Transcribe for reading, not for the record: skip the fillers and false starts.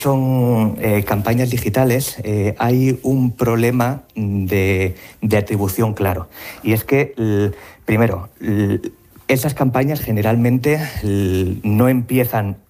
son campañas digitales, hay un problema de atribución claro. Y es que, primero, esas campañas generalmente no empiezan